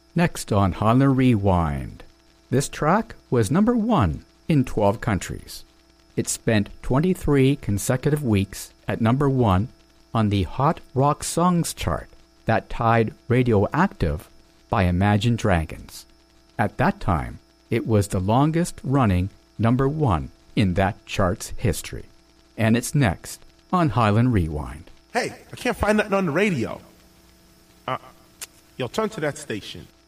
Next on Highland Rewind. This track was number 1 in 12 countries. It spent 23 consecutive weeks at number 1 on the Hot Rock Songs chart that tied Radioactive by Imagine Dragons. At that time, it was the longest-running number 1 in that chart's history. And it's next on Highland Rewind. Hey, I can't find nothing on the radio. Yo, turn to that station.